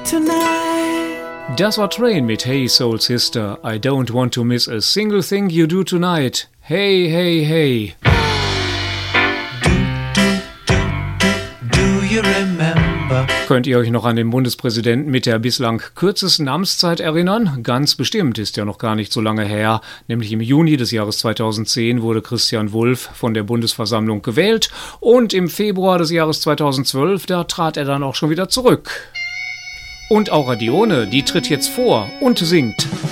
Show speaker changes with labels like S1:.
S1: tonight.
S2: Das war Train mit Hey Soul Sister, I don't want to miss a single thing you do tonight. Hey, hey, hey.
S1: Do you remember?
S2: Könnt ihr euch noch an den Bundespräsidenten mit der bislang kürzesten Amtszeit erinnern? Ganz bestimmt, ist ja noch gar nicht so lange her. Nämlich im Juni des Jahres 2010 wurde Christian Wulff von der Bundesversammlung gewählt und im Februar des Jahres 2012, da trat er dann auch schon wieder zurück. Und auch Radione, die tritt jetzt vor und singt.